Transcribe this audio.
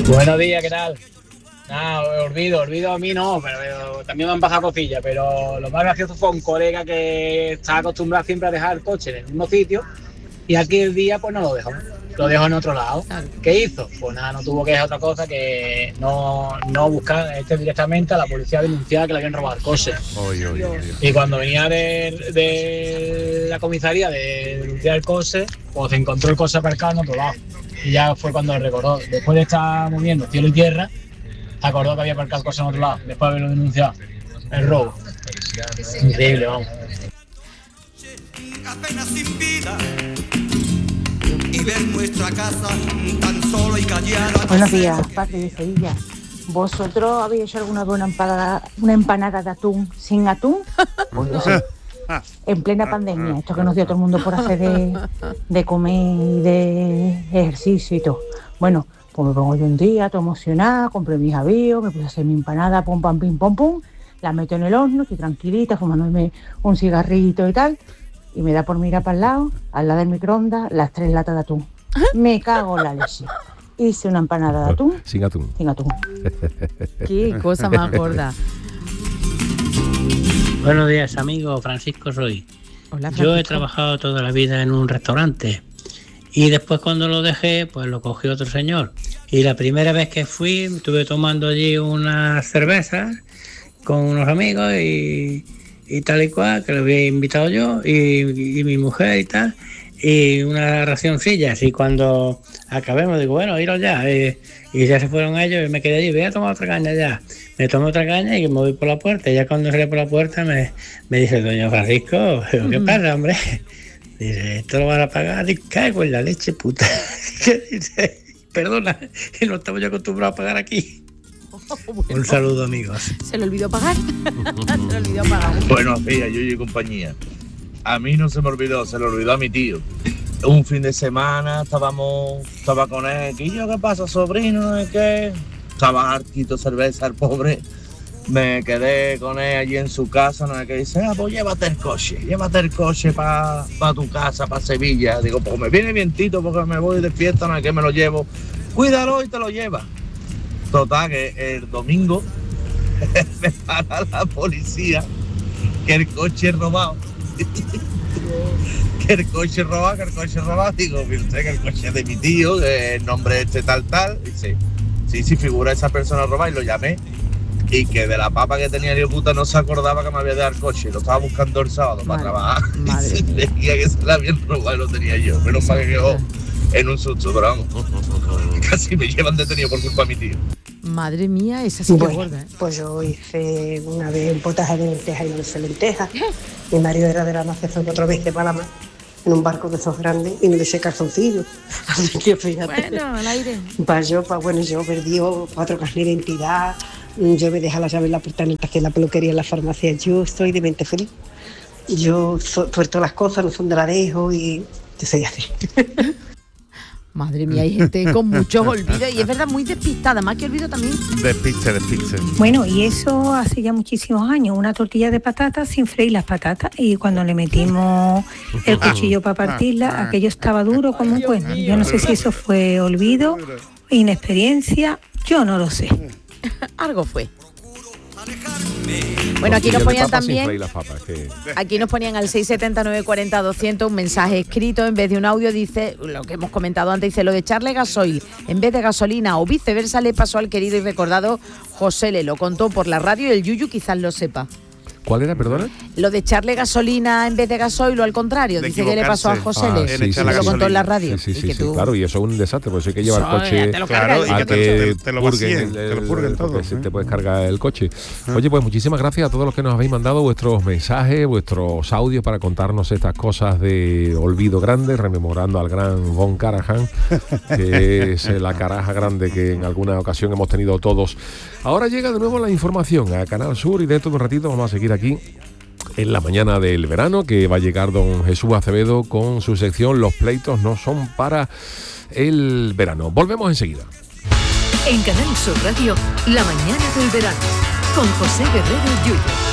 Buenos días, ¿qué tal? Nada, olvido a mí no, pero también me han pasado cosillas, pero lo más gracioso fue un colega que estaba acostumbrado siempre a dejar el coche en el mismo sitio y aquí el día pues no lo dejó, lo dejó en otro lado. ¿Qué hizo? Pues nada, no tuvo que hacer otra cosa que no buscar directamente a la policía a denunciar que le habían robado el coche. Y cuando venía de la comisaría de denunciar el coche, pues se encontró el coche aparcado en otro lado. Y ya fue cuando le recordó, después de estar moviendo cielo y tierra, se acordó que había aparcado el coche en otro lado, después de haberlo denunciado, el robo. Increíble, vamos. Apenas sin vida y ver nuestra casa tan solo y callada. Buenos días, Pati de Sevilla. ¿Vosotros habéis hecho alguna vez una empanada de atún sin atún? Pues yo sí. En plena pandemia, esto que nos dio todo el mundo por hacer de comer y de ejercicio y todo. Bueno, pues me pongo yo un día, todo emocionada, compré mis avíos, me puse a hacer mi empanada, pum, pam, pim, pum, pum, la meto en el horno, estoy tranquilita, fumándome un cigarrito y tal, y me da por mirar para el lado, al lado del microondas, las 3 latas de atún. Me cago en la leche. Hice una empanada de atún. Sin atún. Sin atún. Qué cosa más gorda. Buenos días, amigo. Francisco soy. Hola, Francisco. Yo he trabajado toda la vida en un restaurante y después cuando lo dejé, pues lo cogió otro señor. Y la primera vez que fui, estuve tomando allí unas cervezas con unos amigos y tal y cual, que lo había invitado yo y mi mujer y tal, y unas racioncillas. Y cuando acabemos, digo, bueno, iros ya. Y ya se fueron ellos y me quedé allí, voy a tomar otra caña ya. Me tomé otra caña y me voy por la puerta. Y ya cuando salí por la puerta me dice el doña Francisco, ¿qué pasa, hombre? Dice, ¿esto lo van a pagar? Digo, cago en la leche, puta. Dice, perdona, que no estamos yo acostumbrados a pagar aquí. Bueno, un saludo, amigos. ¿Se le olvidó pagar? Se le olvidó pagar. Buenos días, yo y compañía. A mí no se me olvidó, se le olvidó a mi tío. Un fin de semana estaba con él. ¿Y yo qué pasa, sobrino? ¿No es qué? Estaba hartito cerveza el pobre. Me quedé con él allí en su casa, ¿no es que? Dice, pues llévate el coche para tu casa, para Sevilla. Digo, pues me viene vientito porque me voy de fiesta, ¿no es que? Me lo llevo. Cuídalo y te lo lleva. Total, que el domingo me para la policía que el coche es robado. que el coche robado. Digo, mire usted que el coche es de mi tío, el nombre este tal. Dice, sí, figura esa persona robada, y lo llamé. Y que de la papa que tenía el puta no se acordaba que me había dado el coche. Lo estaba buscando el sábado para trabajar. Y se decía que se la habían robado y lo tenía yo. Menos mal que quedó en un susto, pero vamos. Casi me llevan detenido por culpa de mi tío. Madre mía, esa sí que es gorda, ¿eh? Pues yo hice una vez un potaje de lentejas y no hice lentejas. Mi marido era de la Macedón otra vez de Panamá, en un barco de esos grandes, y me dejé calzoncillos. Así que fíjate. Bueno, al aire. Yo perdí 4 carnes de identidad, yo me dejé la llave en la puerta en el taller de la peluquería, en la farmacia. Yo estoy de mente feliz. Yo suelto las cosas, no son de la dejo y yo soy así. Madre mía, hay gente con muchos olvidos y es verdad, muy despistada, más que olvido también. Despiste. Bueno, y eso hace ya muchísimos años, una tortilla de patatas sin freír las patatas, y cuando le metimos el cuchillo para partirla, aquello estaba duro como un cuerno. Yo no sé si eso fue olvido, inexperiencia, yo no lo sé. Algo fue. Bueno, aquí nos ponían también, aquí nos ponían al 679 40 200 un mensaje escrito en vez de un audio. Dice, lo que hemos comentado antes, dice, lo de echarle gasoil en vez de gasolina o viceversa le pasó al querido y recordado José Le. Lo contó por la radio y el Yuyu quizás lo sepa. ¿Cuál era, perdona? Lo de echarle gasolina en vez de gasoil o al contrario, dice que le pasó a José Le. Lo contó en la radio. Sí, claro, y eso es un desastre, por eso hay que llevar el coche a que te lo purguen todo. Te puedes cargar el coche. Oye, pues muchísimas gracias a todos los que nos habéis mandado vuestros mensajes, vuestros audios para contarnos estas cosas de olvido grande, rememorando al gran Von Karajan, que es la caraja grande que en alguna ocasión hemos tenido todos. Ahora llega de nuevo la información a Canal Sur y dentro de un ratito vamos a seguir aquí en la mañana del verano, que va a llegar don Jesús Acevedo con su sección Los pleitos no son para el verano. Volvemos enseguida. En Canal Sur Radio, la mañana del verano, con José Guerrero Yuyu.